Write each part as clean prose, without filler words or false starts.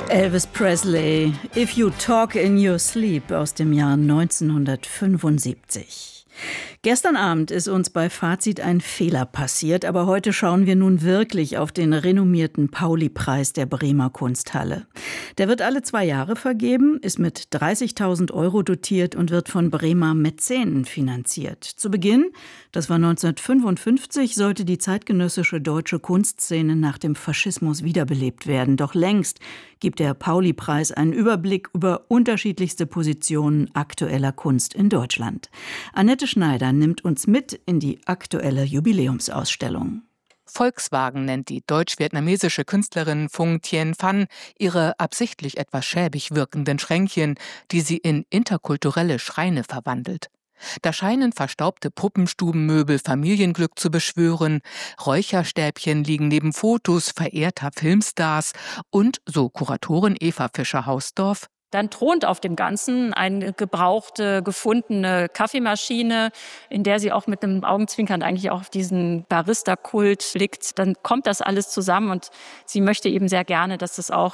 Elvis Presley, If You Talk in Your Sleep aus dem Jahr 1975. Gestern Abend ist uns bei Fazit ein Fehler passiert, aber heute schauen wir nun wirklich auf den renommierten Pauli-Preis der Bremer Kunsthalle. Der wird alle 2 Jahre vergeben, ist mit 30.000 € dotiert und wird von Bremer Mäzenen finanziert. Zu Beginn, das war 1955, sollte die zeitgenössische deutsche Kunstszene nach dem Faschismus wiederbelebt werden. Doch längst gibt der Pauli-Preis einen Überblick über unterschiedlichste Positionen aktueller Kunst in Deutschland. Annette Schneider nimmt uns mit in die aktuelle Jubiläumsausstellung. Volkswagen nennt die deutsch-vietnamesische Künstlerin Phung Thien Phan ihre absichtlich etwas schäbig wirkenden Schränkchen, die sie in interkulturelle Schreine verwandelt. Da scheinen verstaubte Puppenstubenmöbel Familienglück zu beschwören, Räucherstäbchen liegen neben Fotos verehrter Filmstars und, so Kuratorin Eva Fischer-Hausdorf, dann thront auf dem Ganzen eine gebrauchte, gefundene Kaffeemaschine, in der sie auch mit einem Augenzwinkern eigentlich auch auf diesen Barista-Kult blickt. Dann kommt das alles zusammen und sie möchte eben sehr gerne, dass das auch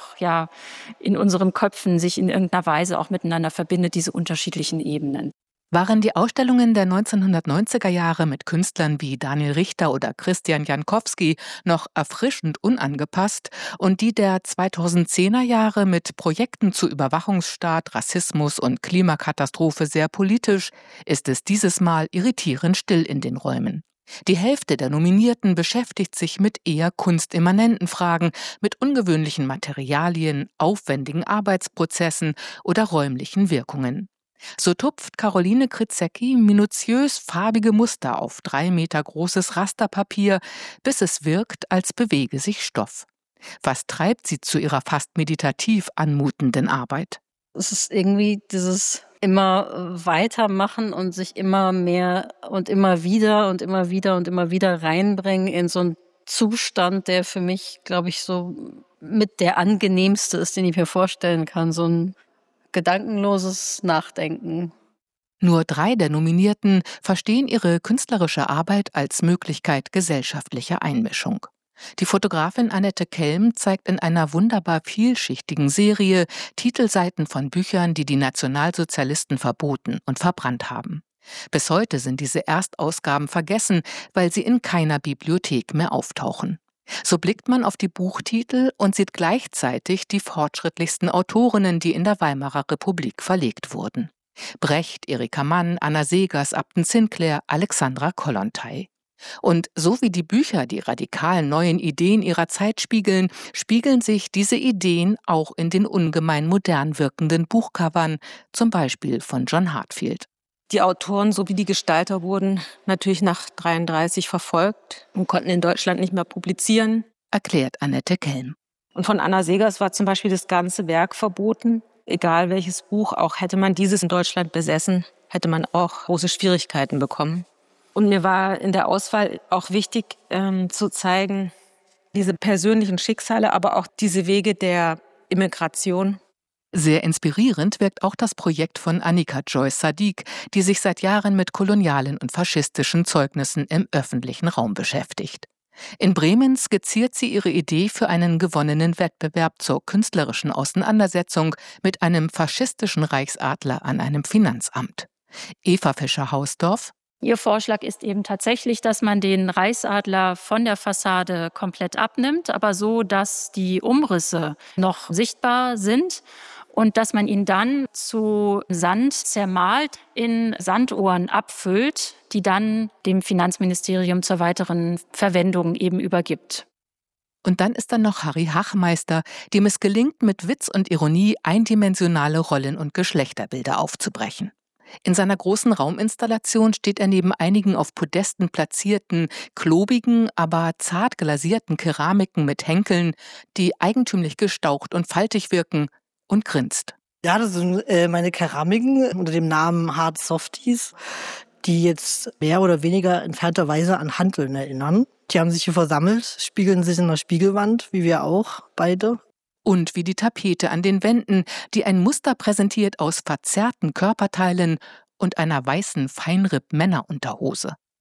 in unseren Köpfen sich in irgendeiner Weise auch miteinander verbindet, diese unterschiedlichen Ebenen. Waren die Ausstellungen der 1990er Jahre mit Künstlern wie Daniel Richter oder Christian Jankowski noch erfrischend unangepasst und die der 2010er Jahre mit Projekten zu Überwachungsstaat, Rassismus und Klimakatastrophe sehr politisch, ist es dieses Mal irritierend still in den Räumen. Die Hälfte der Nominierten beschäftigt sich mit eher kunstimmanenten Fragen, mit ungewöhnlichen Materialien, aufwendigen Arbeitsprozessen oder räumlichen Wirkungen. So tupft Caroline Kritzecki minutiös farbige Muster auf 3 Meter großes Rasterpapier, bis es wirkt, als bewege sich Stoff. Was treibt sie zu ihrer fast meditativ anmutenden Arbeit? Es ist irgendwie dieses immer weitermachen und sich immer mehr und immer wieder und immer wieder und immer wieder reinbringen in so einen Zustand, der für mich, glaube ich, so mit der angenehmste ist, den ich mir vorstellen kann. So ein gedankenloses Nachdenken. Nur 3 der Nominierten verstehen ihre künstlerische Arbeit als Möglichkeit gesellschaftlicher Einmischung. Die Fotografin Annette Kelm zeigt in einer wunderbar vielschichtigen Serie Titelseiten von Büchern, die die Nationalsozialisten verboten und verbrannt haben. Bis heute sind diese Erstausgaben vergessen, weil sie in keiner Bibliothek mehr auftauchen. So blickt man auf die Buchtitel und sieht gleichzeitig die fortschrittlichsten Autorinnen, die in der Weimarer Republik verlegt wurden. Brecht, Erika Mann, Anna Seghers, Upton Sinclair, Alexandra Kollontai. Und so wie die Bücher die radikalen neuen Ideen ihrer Zeit spiegeln, spiegeln sich diese Ideen auch in den ungemein modern wirkenden Buchcovern, zum Beispiel von John Heartfield. Die Autoren sowie die Gestalter wurden natürlich nach 1933 verfolgt und konnten in Deutschland nicht mehr publizieren, erklärt Annette Kelm. Und von Anna Seghers war zum Beispiel das ganze Werk verboten. Egal welches Buch, auch hätte man dieses in Deutschland besessen, hätte man auch große Schwierigkeiten bekommen. Und mir war in der Auswahl auch wichtig zu zeigen, diese persönlichen Schicksale, aber auch diese Wege der Immigration. Sehr inspirierend wirkt auch das Projekt von Annika Joyce Sadiq, die sich seit Jahren mit kolonialen und faschistischen Zeugnissen im öffentlichen Raum beschäftigt. In Bremen skizziert sie ihre Idee für einen gewonnenen Wettbewerb zur künstlerischen Auseinandersetzung mit einem faschistischen Reichsadler an einem Finanzamt. Eva Fischer-Hausdorf: Ihr Vorschlag ist eben tatsächlich, dass man den Reichsadler von der Fassade komplett abnimmt, aber so, dass die Umrisse noch sichtbar sind und dass man ihn dann zu Sand zermalt, in Sanduhren abfüllt, die dann dem Finanzministerium zur weiteren Verwendung eben übergibt. Und dann ist da noch Harry Hachmeister, dem es gelingt, mit Witz und Ironie eindimensionale Rollen- und Geschlechterbilder aufzubrechen. In seiner großen Rauminstallation steht er neben einigen auf Podesten platzierten, klobigen, aber zart glasierten Keramiken mit Henkeln, die eigentümlich gestaucht und faltig wirken, und grinst. Ja, das sind meine Keramiken unter dem Namen Hard Softies, die jetzt mehr oder weniger entfernterweise an Hanteln erinnern. Die haben sich hier versammelt, spiegeln sich in der Spiegelwand, wie wir auch beide. Und wie die Tapete an den Wänden, die ein Muster präsentiert aus verzerrten Körperteilen und einer weißen Feinripp-Männerunterhose.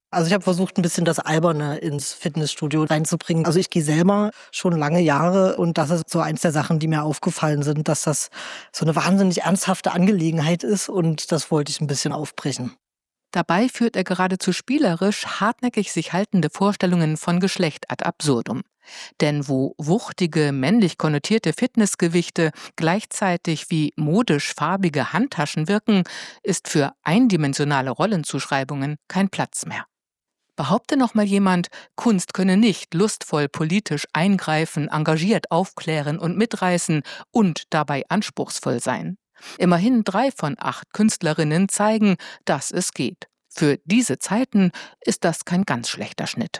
Also ich habe versucht, ein bisschen das Alberne ins Fitnessstudio reinzubringen. Also ich gehe selber schon lange Jahre und das ist so eins der Sachen, die mir aufgefallen sind, dass das so eine wahnsinnig ernsthafte Angelegenheit ist und das wollte ich ein bisschen aufbrechen. Dabei führt er geradezu spielerisch hartnäckig sich haltende Vorstellungen von Geschlecht ad absurdum. Denn wo wuchtige, männlich konnotierte Fitnessgewichte gleichzeitig wie modisch farbige Handtaschen wirken, ist für eindimensionale Rollenzuschreibungen kein Platz mehr. Behaupte noch mal jemand, Kunst könne nicht lustvoll politisch eingreifen, engagiert aufklären und mitreißen und dabei anspruchsvoll sein. Immerhin 3 von 8 Künstlerinnen zeigen, dass es geht. Für diese Zeiten ist das kein ganz schlechter Schnitt.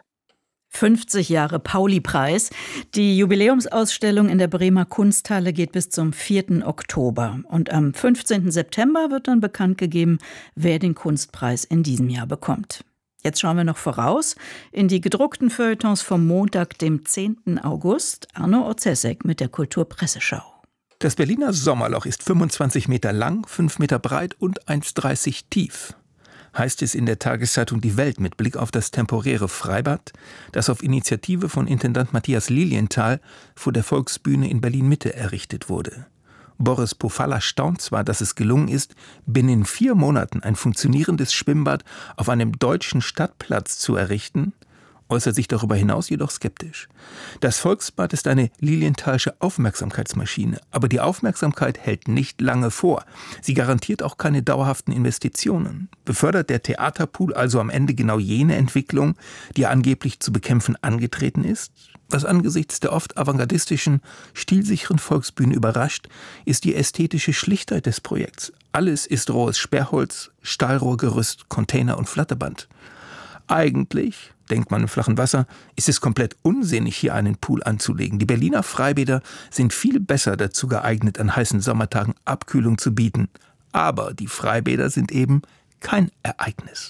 50 Jahre Pauli-Preis. Die Jubiläumsausstellung in der Bremer Kunsthalle geht bis zum 4. Oktober. Und am 15. September wird dann bekannt gegeben, wer den Kunstpreis in diesem Jahr bekommt. Jetzt schauen wir noch voraus in die gedruckten Feuilletons vom Montag, dem 10. August. Arno Orzesek mit der Kulturpresseschau. Das Berliner Sommerloch ist 25 Meter lang, 5 Meter breit und 1,30 tief. Heißt es in der Tageszeitung Die Welt mit Blick auf das temporäre Freibad, das auf Initiative von Intendant Matthias Lilienthal vor der Volksbühne in Berlin-Mitte errichtet wurde. Boris Pofalla staunt zwar, dass es gelungen ist, binnen 4 Monaten ein funktionierendes Schwimmbad auf einem deutschen Stadtplatz zu errichten, äußert sich darüber hinaus jedoch skeptisch. Das Volksbad ist eine Lilienthalsche Aufmerksamkeitsmaschine, aber die Aufmerksamkeit hält nicht lange vor. Sie garantiert auch keine dauerhaften Investitionen. Befördert der Theaterpool also am Ende genau jene Entwicklung, die er angeblich zu bekämpfen angetreten ist? Was angesichts der oft avantgardistischen, stilsicheren Volksbühne überrascht, ist die ästhetische Schlichtheit des Projekts. Alles ist rohes Sperrholz, Stahlrohrgerüst, Container und Flatterband. Eigentlich, denkt man im flachen Wasser, ist es komplett unsinnig, hier einen Pool anzulegen. Die Berliner Freibäder sind viel besser dazu geeignet, an heißen Sommertagen Abkühlung zu bieten. Aber die Freibäder sind eben kein Ereignis.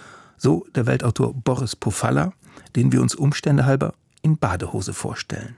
So der Weltautor Boris Pofalla, den wir uns umständehalber in Badehose vorstellen.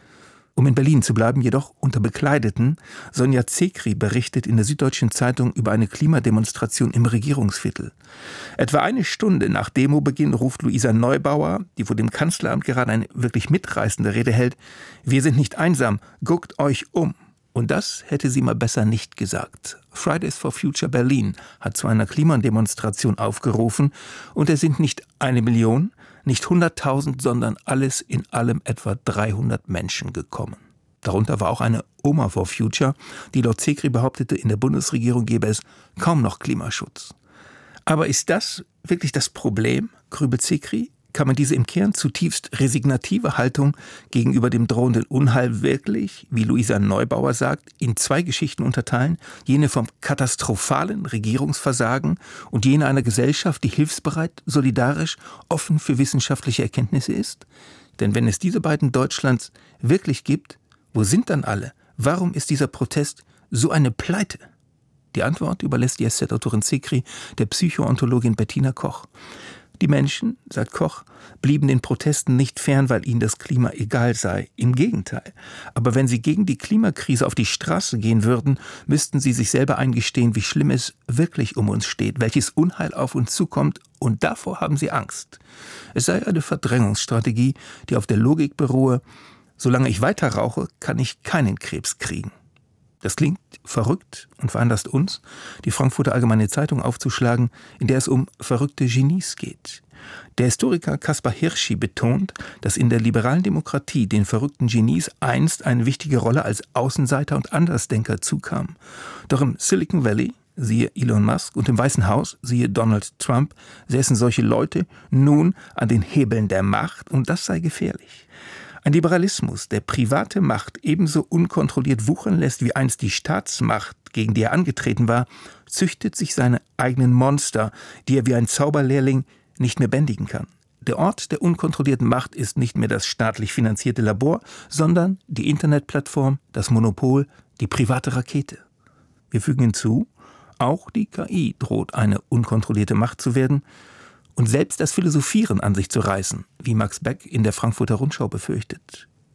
Um in Berlin zu bleiben, jedoch unter Bekleideten, Sonja Zekri berichtet in der Süddeutschen Zeitung über eine Klimademonstration im Regierungsviertel. Etwa eine Stunde nach Demobeginn ruft Luisa Neubauer, die vor dem Kanzleramt gerade eine wirklich mitreißende Rede hält, wir sind nicht einsam, guckt euch um. Und das hätte sie mal besser nicht gesagt. Fridays for Future Berlin hat zu einer Klimademonstration aufgerufen und es sind nicht 1 Million, nicht 100.000, sondern alles in allem etwa 300 Menschen gekommen. Darunter war auch eine Oma for Future, die laut Zekri behauptete, in der Bundesregierung gäbe es kaum noch Klimaschutz. Aber ist das wirklich das Problem, grübelt Zekri? Kann man diese im Kern zutiefst resignative Haltung gegenüber dem drohenden Unheil wirklich, wie Luisa Neubauer sagt, in 2 Geschichten unterteilen? Jene vom katastrophalen Regierungsversagen und jene einer Gesellschaft, die hilfsbereit, solidarisch, offen für wissenschaftliche Erkenntnisse ist? Denn wenn es diese beiden Deutschlands wirklich gibt, wo sind dann alle? Warum ist dieser Protest so eine Pleite? Die Antwort überlässt die SZ-Autorin Zekri der Psychoontologin Bettina Koch. Die Menschen, sagt Koch, blieben den Protesten nicht fern, weil ihnen das Klima egal sei. Im Gegenteil. Aber wenn sie gegen die Klimakrise auf die Straße gehen würden, müssten sie sich selber eingestehen, wie schlimm es wirklich um uns steht, welches Unheil auf uns zukommt, und davor haben sie Angst. Es sei eine Verdrängungsstrategie, die auf der Logik beruhe, solange ich weiter rauche, kann ich keinen Krebs kriegen. Das klingt verrückt und veranlasst uns, die Frankfurter Allgemeine Zeitung aufzuschlagen, in der es um verrückte Genies geht. Der Historiker Kaspar Hirschi betont, dass in der liberalen Demokratie den verrückten Genies einst eine wichtige Rolle als Außenseiter und Andersdenker zukam. Doch im Silicon Valley, siehe Elon Musk, und im Weißen Haus, siehe Donald Trump, säßen solche Leute nun an den Hebeln der Macht, und das sei gefährlich. Ein Liberalismus, der private Macht ebenso unkontrolliert wuchern lässt wie einst die Staatsmacht, gegen die er angetreten war, züchtet sich seine eigenen Monster, die er wie ein Zauberlehrling nicht mehr bändigen kann. Der Ort der unkontrollierten Macht ist nicht mehr das staatlich finanzierte Labor, sondern die Internetplattform, das Monopol, die private Rakete. Wir fügen hinzu, auch die KI droht eine unkontrollierte Macht zu werden, und selbst das Philosophieren an sich zu reißen, wie Max Beck in der Frankfurter Rundschau befürchtet.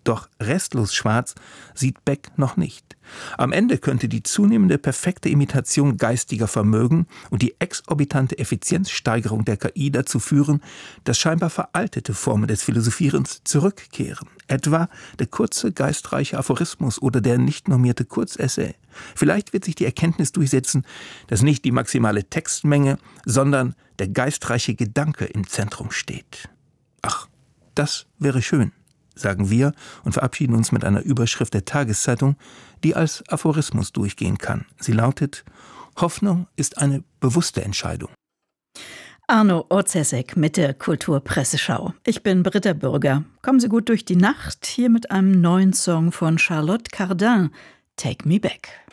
Doch restlos schwarz sieht Beck noch nicht. Am Ende könnte die zunehmende perfekte Imitation geistiger Vermögen und die exorbitante Effizienzsteigerung der KI dazu führen, dass scheinbar veraltete Formen des Philosophierens zurückkehren. Etwa der kurze, geistreiche Aphorismus oder der nicht normierte Kurzessay. Vielleicht wird sich die Erkenntnis durchsetzen, dass nicht die maximale Textmenge, sondern der geistreiche Gedanke im Zentrum steht. Ach, das wäre schön, sagen wir und verabschieden uns mit einer Überschrift der Tageszeitung, die als Aphorismus durchgehen kann. Sie lautet: Hoffnung ist eine bewusste Entscheidung. Arno Orzesek mit der Kulturpresseschau. Ich bin Britta Bürger. Kommen Sie gut durch die Nacht, hier mit einem neuen Song von Charlotte Cardin, Take Me Back.